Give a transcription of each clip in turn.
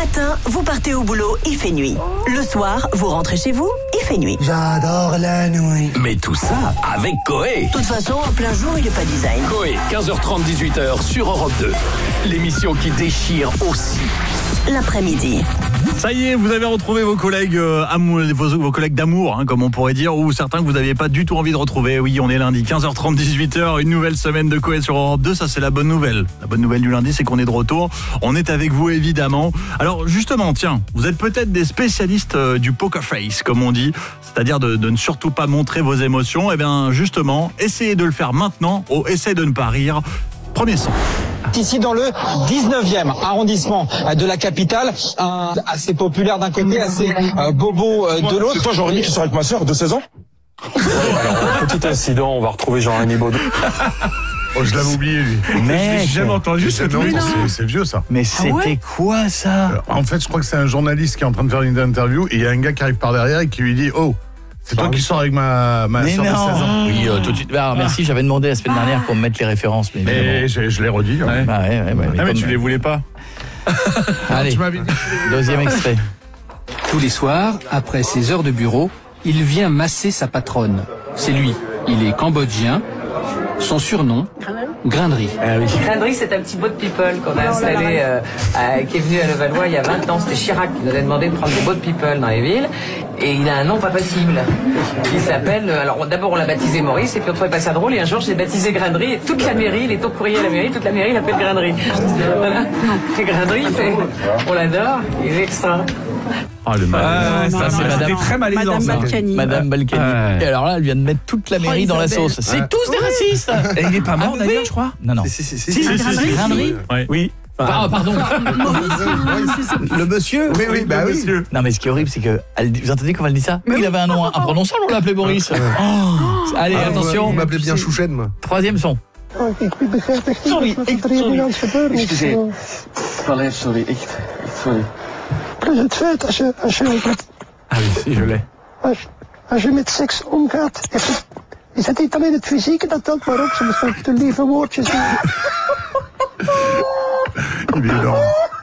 matin, vous partez au boulot, il fait nuit. Le soir, vous rentrez chez vous, il fait nuit. J'adore la nuit. Mais tout ça avec Coé. De toute façon, en plein jour, il est pas design. Coé, 15h30, 18h sur Europe 2. L'émission qui déchire aussi l'après-midi. Ça y est, vous avez retrouvé vos collègues vos collègues d'amour, comme on pourrait dire, ou certains que vous n'aviez pas du tout envie de retrouver. Oui, on est lundi, 15h30, 18h, une nouvelle semaine de Coé sur Europe 2, ça c'est la bonne nouvelle. La bonne nouvelle du lundi, c'est qu'on est de retour. On est avec vous évidemment. Alors justement, tiens, vous êtes peut-être des spécialistes du poker face, comme on dit, c'est-à-dire de ne surtout pas montrer vos émotions. Eh bien justement, essayez de le faire maintenant, essayez de ne pas rire. Premier son. Ici dans le 19e arrondissement de la capitale, assez populaire d'un côté, assez bobo de l'autre. Toi, Jean-Rémy qui sort avec ma sœur de 16 ans. Alors, petit incident, on va retrouver Jean-Rémy Baudou. Oh, je l'avais oublié, lui. Mais j'ai jamais entendu ce truc. C'est vieux, ça. Mais c'était quoi, ça En fait, je crois que c'est un journaliste qui est en train de faire une interview et il y a un gars qui arrive par derrière et qui lui dit « Oh, c'est toi qui sors avec ma soeur de 16 ans ?» Oui, tout de suite. Alors, merci, j'avais demandé la semaine dernière qu'on me mette les références. Mais je l'ai redit. Ouais. Bah, mais tu les voulais pas. Allez, deuxième extrait. Tous les soirs, après ses heures de bureau, il vient masser sa patronne. C'est lui. Il est cambodgien. Son surnom, Grindry. Grindry, c'est un petit boat people qu'on a installé, qui est venu à Levallois il y a 20 ans. C'était Chirac qui nous avait demandé de prendre des boat people dans les villes. Et il a un nom pas possible. Il s'appelle, alors d'abord on l'a baptisé Maurice, et puis on trouvait pas ça drôle, et un jour j'ai baptisé Grindry, et toute la mairie, il est au courrier à la mairie, toute la mairie l'appelle Grindry. Voilà. Et Grindry, on l'adore, il est extra. Oh, le mal. Ça, c'est Madame très malaisant, Madame Balkany. Madame Balkany. Et alors là, elle vient de mettre toute la mairie dans la sauce. C'est tous des racistes. Et il est pas mort d'ailleurs, je crois. Non. Si, Grindry. Oui. Pardon. Le monsieur. Oui, bah oui. Non, mais ce qui est horrible, c'est que vous entendez comment elle dit ça? Il avait un nom imprononçable, on l'appelait Boris. Allez, attention. On m'appelait bien Chouchen, moi. Troisième son. Sorry. Ah oui, si, je l'ai. Als je met seks omgaat, is het niet alleen het fysieke dat telt, maar ook soms de lieve woordjes. Il est énorme.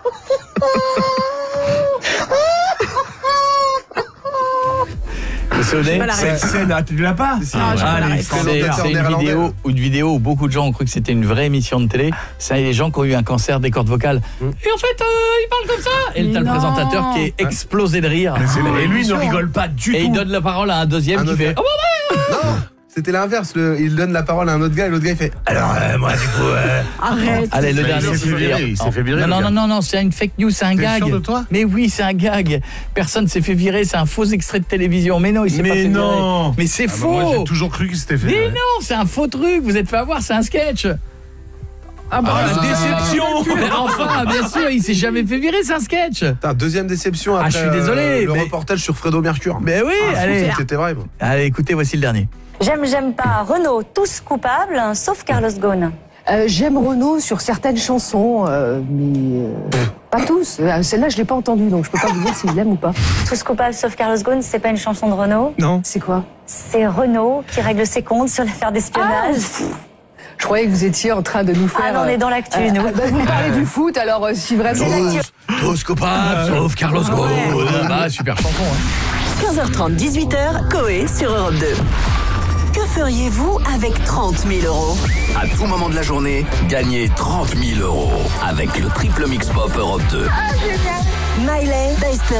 Cette scène, tu l'as pas? C'est une vidéo où beaucoup de gens ont cru que c'était une vraie émission de télé. C'est les gens qui ont eu un cancer des cordes vocales. Et en fait, ils parlent comme ça. Et t'as le présentateur qui est explosé de rire. Et lui, il ne rigole pas du tout. Et il donne la parole à un deuxième qui fait... Non, c'était l'inverse. Il donne la parole à un autre gars et l'autre gars il fait alors moi du coup Arrête. Allez, le dernier. Il s'est fait virer. Non, c'est une fake news, c'est un gag. T'es sûr de toi? Mais oui, c'est un gag. Personne s'est fait virer, c'est un faux extrait de télévision. Mais non, il s'est pas fait virer. Mais c'est faux. Moi j'ai toujours cru qu'il s'était fait virer. Mais non, c'est un faux truc. Vous êtes fait avoir, c'est un sketch. La déception. Mais enfin, bien sûr, il s'est jamais fait virer, c'est un sketch. deuxième déception après je suis désolé, le mais... reportage sur Fredo Mercure. Mais oui, allez. C'était vrai. Allez, écoutez, voici le dernier. J'aime pas Renaud, tous coupables, sauf Carlos Ghosn. J'aime Renaud sur certaines chansons, mais pas tous. Celle-là, je l'ai pas entendue, donc je peux pas vous dire s'il l'aime ou pas. Tous coupables, sauf Carlos Ghosn, c'est pas une chanson de Renaud? Non. C'est quoi? C'est Renaud qui règle ses comptes sur l'affaire d'espionnage. Je croyais que vous étiez en train de nous faire... Ah non, on est dans l'actu, nous. Vous parlez du foot, alors si vraiment... Tous coupables, sauf Carlos Ghosn. Super chanson. 15h30, 18h, Coé sur Europe 2. Que feriez-vous avec 30 000 €? À tout moment de la journée, gagnez 30 000 € avec le triple mix pop Europe 2. Miley,